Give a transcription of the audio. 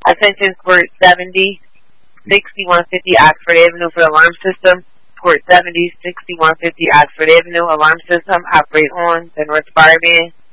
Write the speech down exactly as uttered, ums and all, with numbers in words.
Attention Squirt seventy, sixty-one fifty Oxford Avenue for alarm system. Squirt seventy, sixty-one fifty Oxford Avenue, alarm system, operate on the North Fire Van.